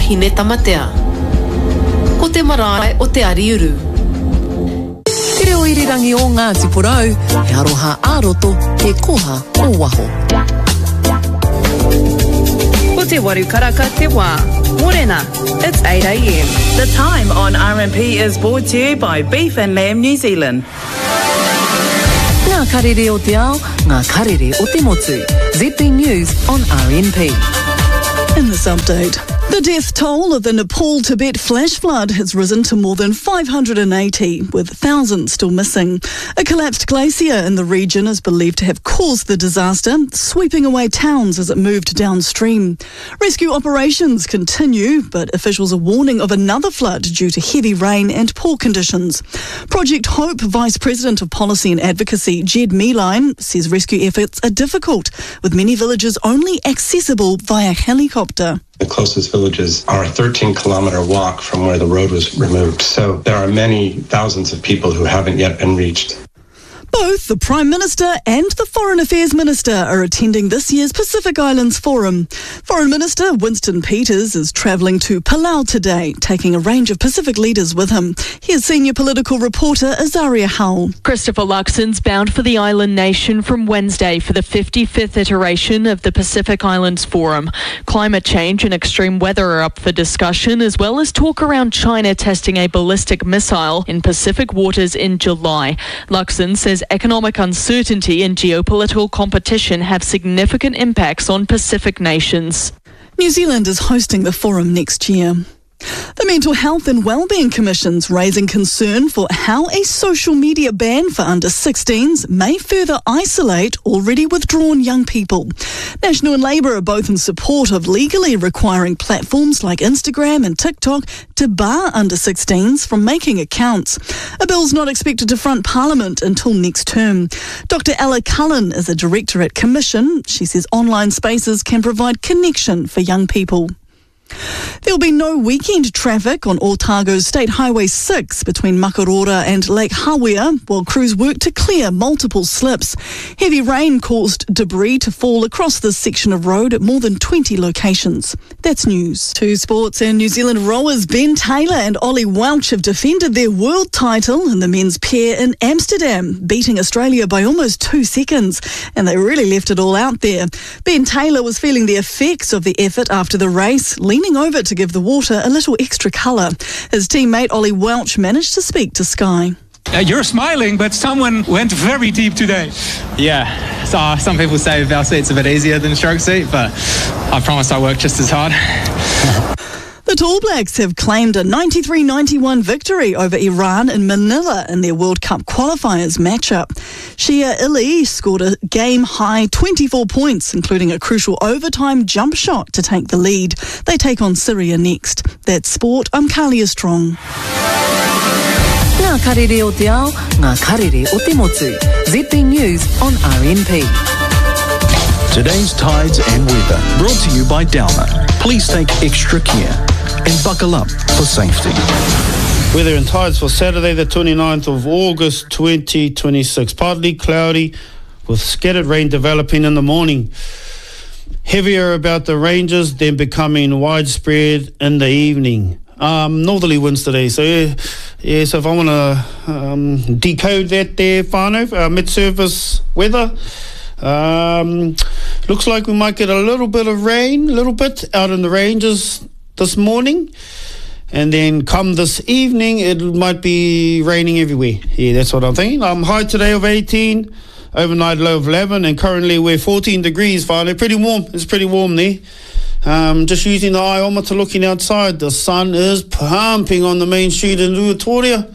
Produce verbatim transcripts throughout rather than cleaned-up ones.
hine tamatea. Ko te marae o te ariuru. Te reo irirangi o Ngāti Porou, he aroha āroto, he koha o waho. Ko te waru karaka te wā. Morena, it's eight a m. The time on R M P is brought to you by Beef and Lamb New Zealand. Ngā karere o te ao, ngā karere o te motu. Z B News on R M P. In this update, the death toll of the Nepal-Tibet flash flood has risen to more than five hundred eighty, with thousands still missing. A collapsed glacier in the region is believed to have caused the disaster, sweeping away towns as it moved downstream. Rescue operations continue, but officials are warning of another flood due to heavy rain and poor conditions. Project Hope Vice President of Policy and Advocacy, Jed Meeline, says rescue efforts are difficult, with many villages only accessible via helicopter. The closest villages are a thirteen kilometre walk from where the road was removed. So there are many thousands of people who haven't yet been reached. Both the Prime Minister and the Foreign Affairs Minister are attending this year's Pacific Islands Forum. Foreign Minister Winston Peters is travelling to Palau today, taking a range of Pacific leaders with him. Here's senior political reporter Azaria Hull. Christopher Luxon's bound for the island nation from Wednesday for the fifty-fifth iteration of the Pacific Islands Forum. Climate change and extreme weather are up for discussion, as well as talk around China testing a ballistic missile in Pacific waters in July. Luxon says economic uncertainty and geopolitical competition have significant impacts on Pacific nations. New Zealand is hosting the forum next year. The Mental Health and Wellbeing Commission's raising concern for how a social media ban for under sixteens may further isolate already withdrawn young people. National and Labour are both in support of legally requiring platforms like Instagram and TikTok to bar under sixteens from making accounts. A bill's not expected to front Parliament until next term. Doctor Ella Cullen is a director at Commission. She says online spaces can provide connection for young people. There'll be no weekend traffic on Otago's State Highway six between Makarora and Lake Hawea while crews work to clear multiple slips. Heavy rain caused debris to fall across this section of road at more than twenty locations. That's news. To sports, and New Zealand rowers Ben Taylor and Ollie Welch have defended their world title in the men's pair in Amsterdam, beating Australia by almost two seconds. And they really left it all out there. Ben Taylor was feeling the effects of the effort after the race, leaning over to give the water a little extra colour. His teammate Ollie Welch managed to speak to Sky. Uh, you're smiling, but someone went very deep today. Yeah, so, uh, some people say bow seat's a bit easier than stroke seat, but I promise I work just as hard. The Tall Blacks have claimed a ninety-three ninety-one victory over Iran in Manila in their World Cup qualifiers matchup. Shia Ili scored a game-high twenty-four points, including a crucial overtime jump shot to take the lead. They take on Syria next. That's sport. I'm Kalia Strong. Ngā karere o te ao, ngā karere o te motu. Z B News on R M P. Today's tides and weather brought to you by Downer. Please take extra care and buckle up for safety. Weather and tides for Saturday the twenty-ninth of August twenty twenty-six. Partly cloudy with scattered rain developing in the morning. Heavier about the ranges, then becoming widespread in the evening. Um, northerly winds today, so yeah, yeah so if I want to um, decode that there, whānau, uh, mid-surface weather, um, looks like we might get a little bit of rain, a little bit out in the ranges this morning, and then come this evening it might be raining everywhere. Yeah, that's what I'm thinking. Um, high today of eighteen, overnight low of eleven, and currently we're fourteen degrees, whānau, pretty warm. It's pretty warm there. Um, just using the iometer looking outside, the sun is pumping on the main street in Ruatoria.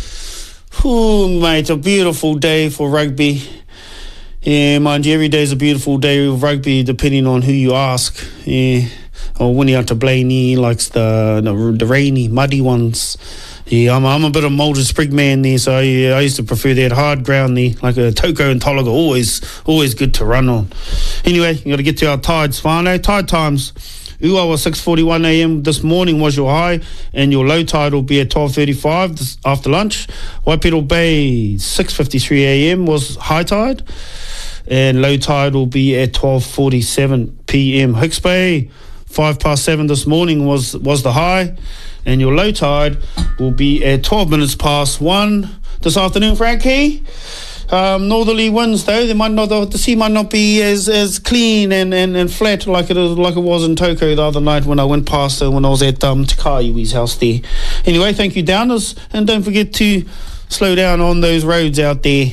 Ooh, mate, a beautiful day for rugby. Yeah, mind you, every day is a beautiful day of rugby, depending on who you ask. Yeah, or Winnie out to Blaney likes the, the the rainy, muddy ones. Yeah, I'm, I'm a bit of Moulder Sprig man there, so yeah, I used to prefer that hard ground there, like a Toko and Tolaga, always always good to run on. Anyway, you got to get to our tides, whānau. Tide times. Uawa six forty-one a m this morning was your high, and your low tide will be at twelve thirty-five this, after lunch. Waipiro Bay six fifty-three a m was high tide, and low tide will be at twelve forty-seven p m Hicks Bay five past seven this morning was, was the high, and your low tide will be at twelve minutes past one this afternoon, Frankie. Um, northerly winds though, they might not, the sea might not be as, as clean and, and, and flat like it is, like it was in Toko the other night when I went past uh, when I was at um, Te Kaiwi's house there. Anyway, thank you, Downers, and don't forget to slow down on those roads out there.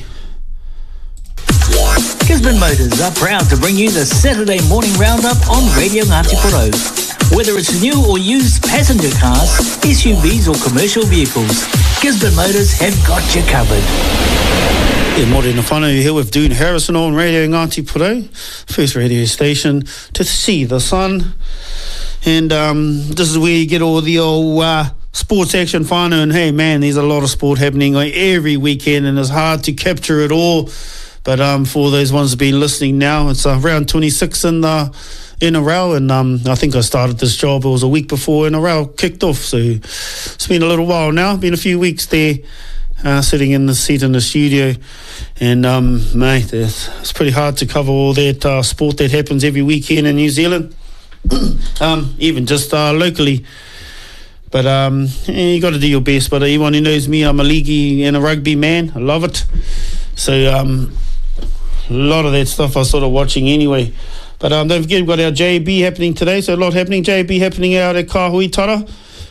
Gisborne Motors are proud to bring you the Saturday morning roundup on Radio Ngāti Porou. Whether it's new or used passenger cars, S U Vs or commercial vehicles, Gisborne Motors have got you covered. Yeah, Morena whanau here with Dune Harrison on Radio Ngāti Porou, first radio station to see the sun. And um, this is where you get all the old uh, sports action whanau. And hey man, there's a lot of sport happening every weekend and it's hard to capture it all. But um, for those ones who've been listening now, it's uh, round twenty-six in the N R L, and um, I think I started this job, it was a week before N R L kicked off, so it's been a little while now, been a few weeks there, uh, sitting in the seat in the studio, and um, mate, it's, it's pretty hard to cover all that uh, sport that happens every weekend in New Zealand, um, even just uh, locally. But um, yeah, you got to do your best. But anyone who knows me, I'm a leaguey and a rugby man. I love it. So um, a lot of that stuff I was sort of watching anyway. But um, don't forget, we've got our J B happening today. So a lot happening. J B happening out at Kahuitara.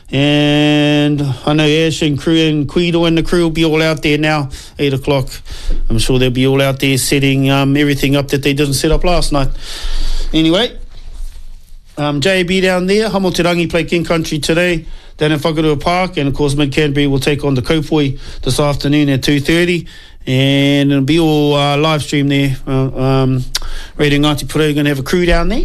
And I know Ash and crew and Kuido and the crew will be all out there now, eight o'clock. I'm sure they'll be all out there setting um, everything up that they didn't set up last night. Anyway, um, J B down there. Hamoterangi play King Country today down in Whakarua Park. And, of course, Mid-Canterbury will take on the Kopoi this afternoon at two thirty. And it'll be all uh, live stream there. Uh, um, Radio Ngāti Porou are going to have a crew down there.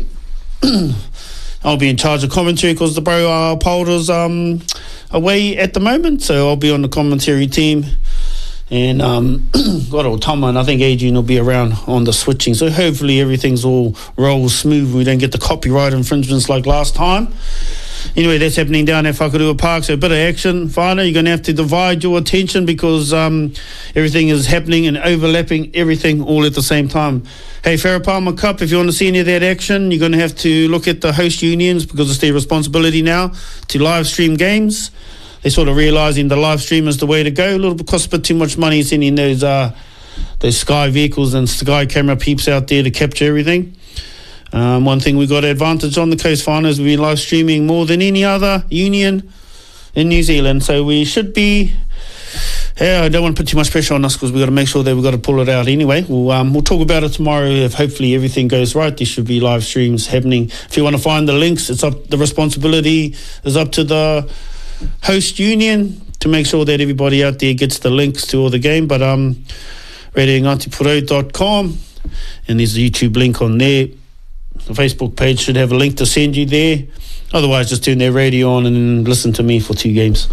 I'll be in charge of commentary because the bro uh, Polder's um, away at the moment. So I'll be on the commentary team. And um, got old Tama, and I think Adrian will be around on the switching. So hopefully everything's all rolls smooth. We don't get the copyright infringements like last time. Anyway, that's happening down at Whakarua Park, so a bit of action. Whānau, you're going to have to divide your attention because um, everything is happening and overlapping everything all at the same time. Hey, Farah Palmer Cup, if you want to see any of that action, you're going to have to look at the host unions because it's their responsibility now to live stream games. They're sort of realising the live stream is the way to go. A little bit costs a bit too much money sending those, uh, those Sky vehicles and Sky camera peeps out there to capture everything. Um, one thing we got advantage on the Coast Whānau is we've been live streaming more than any other union in New Zealand, so we should be. Yeah, I don't want to put too much pressure on us because we've got to make sure that we've got to pull it out anyway. We'll um, we'll talk about it tomorrow. If hopefully everything goes right, there should be live streams happening. If you want to find the links, it's up. The responsibility is up to the host union to make sure that everybody out there gets the links to all the game. But um, radio ngati porou dot com, and there's a YouTube link on there. The Facebook page should have a link to send you there. Otherwise, just turn their radio on and listen to me for two games.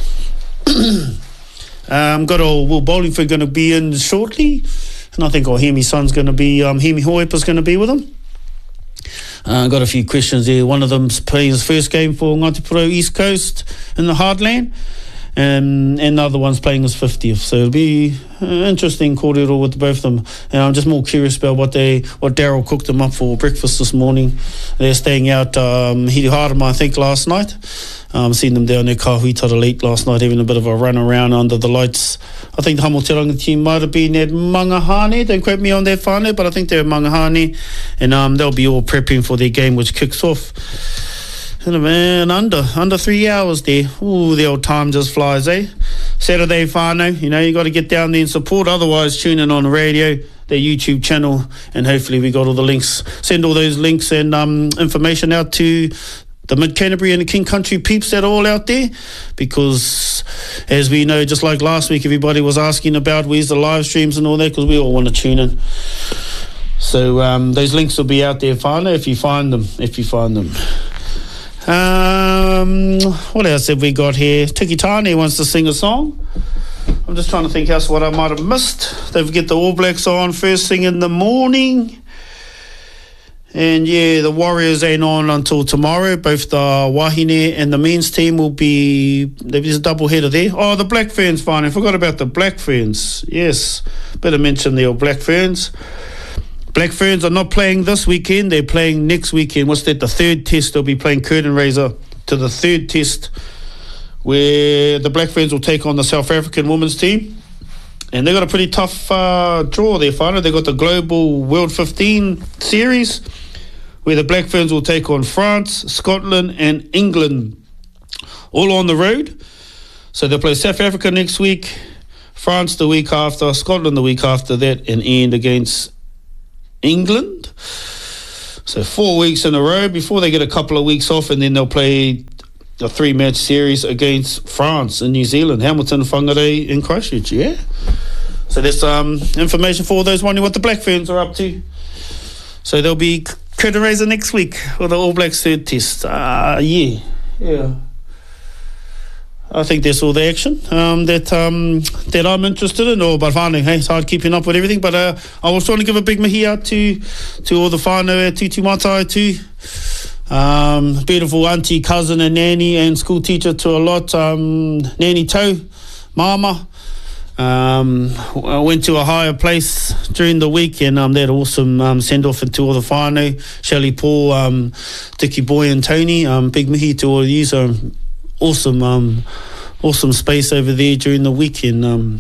um, got all Will Bollingford going to be in shortly, and I think our Hemi son's going to be um, Hemi Hoipa's going to be with him. Uh, got a few questions there. One of them's playing his first game for Ngāti Porou East Coast in the Heartland. Um, and the other one's playing his fiftieth, so it'll be uh, interesting kōrero with both of them. And I'm just more curious about what they, what Daryl cooked them up for breakfast this morning. They're staying out um, Hiriharama, I think, last night. Um, seen them down there Kahuitara late last night, having a bit of a run around under the lights. I think the Hamoterangi team might have been at Mangahane. Don't quote me on that, whānau, but I think they're at Mangahane, and um, they'll be all prepping for their game, which kicks off. And man, under under three hours there. Ooh, the old time just flies, eh? Saturday whānau, you know, you got to get down there and support. Otherwise, tune in on the radio, their YouTube channel, and hopefully we got all the links. Send all those links and um, information out to the Mid-Canterbury and the King Country peeps that are all out there, because as we know, just like last week, everybody was asking about where's the live streams and all that, because we all want to tune in. So um, those links will be out there, whānau, if you find them, if you find them. Um, what else have we got here? Tiki Tane wants to sing a song. I'm just trying to think else what I might have missed. Don't forget the All Blacks on first thing in the morning. And yeah, the Warriors ain't on until tomorrow. Both the Wahine and the men's team will be, there's a double header there. Oh, the Black Ferns, fine. I forgot about the Black Ferns. Yes, better mention the old Black Ferns. Black Ferns are not playing this weekend. They're playing next weekend. What's that? The third test. They'll be playing curtain raiser to the third test, where the Black Ferns will take on the South African women's team. And they've got a pretty tough uh, draw there, Whānau. They've got the Global World fifteen series, where the Black Ferns will take on France, Scotland and England, all on the road. So they'll play South Africa next week, France the week after, Scotland the week after that, and end against England. So four weeks in a row before they get a couple of weeks off, and then they'll play a three-match series against France in New Zealand, Hamilton, Whangarei and Christchurch, yeah? So there's um, information for all those wondering what the Black Ferns are up to. So they'll be curtain raiser next week for the All Blacks third test. Ah, uh, yeah, yeah. I think that's all the action um, that um, that I'm interested in. Or, but whānau, hey, it's hard keeping up with everything. But uh, I was trying to give a big mihi out to to all the whānau at Tutu Matai too. Um, beautiful auntie, cousin and nanny and school teacher to a lot. Um, nanny Tau, Mama. Um, I went to a higher place during the week, and um, they had awesome um, send-off to all the whānau. Shelley, Paul, um, Dickie Boy and Tony. Um, big mihi to all of you. So awesome, um, awesome space over there during the weekend. Um,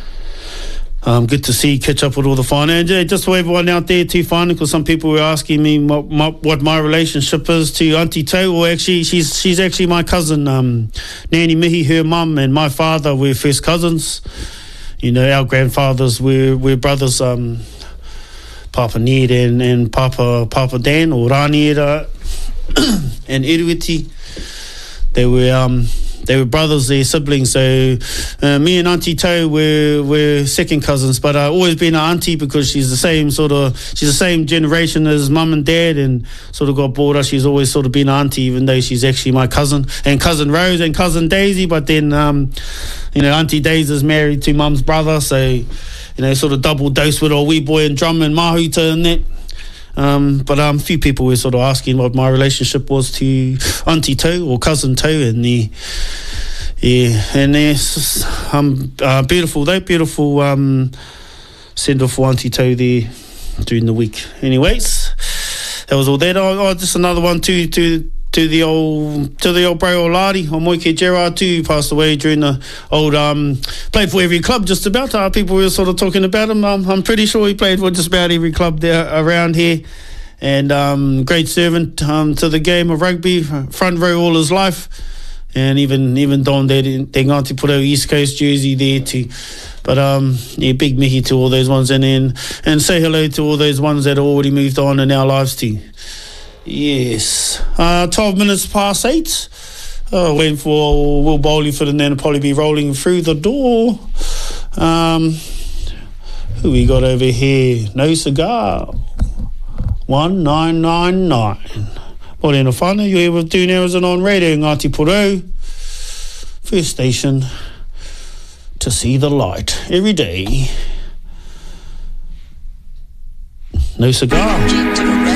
um, good to see, catch up with all the whānau. And yeah, just for everyone out there too, whānau, because some people were asking me what my, what my relationship is to Auntie Tau. Well, actually, she's she's actually my cousin, um, Nanny Mihi. Her mum and my father were first cousins. You know, our grandfathers were, were brothers, um, Papa Ned and, and Papa Papa Dan, or Raniera and Iruiti. They were um, they were brothers, they're siblings. So uh, me and Auntie Tau were were second cousins, but I've always been an auntie because she's the same sort of she's the same generation as mum and dad, and sort of got brought up. She's always sort of been an auntie, even though she's actually my cousin, and cousin Rose and cousin Daisy. But then um, you know, Auntie Daisy is married to mum's brother, so you know, sort of double dose with old wee boy and drum and mahuta and that. Um, but um, a few people were sort of asking what my relationship was to Auntie Tau or cousin Tau, and the yeah, and there's um uh, beautiful, though beautiful um send off for Auntie Tau there during the week. Anyways, that was all that. Oh, oh just another one too to to the old to the old bro Olari, Omoike Gerard too, passed away during the old um played for every club just about. Uh, people were sort of talking about him. Um, I'm pretty sure he played for just about every club there around here, and um great servant um to the game of rugby, front row all his life, and even even donned that they got to put our East Coast jersey there too. But um yeah, big mihi to all those ones, and then and say hello to all those ones that have already moved on in our lives too. Yes. Uh, twelve minutes past eight. Uh, waiting for Will Bowley for the then probably be rolling through the door. Um, who we got over here? No Cigar. one nine nine nine. Well, then, whānau, you're able to do now is on radio, Ngāti Porou. First station to see the light every day. No Cigar.